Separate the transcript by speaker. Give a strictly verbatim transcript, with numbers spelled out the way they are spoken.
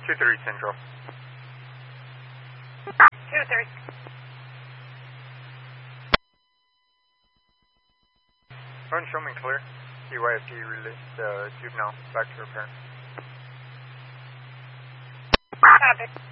Speaker 1: two three Central.
Speaker 2: two three.
Speaker 1: Run, show me clear. C Y F T released uh, juvenile back to her parents.
Speaker 2: Copy.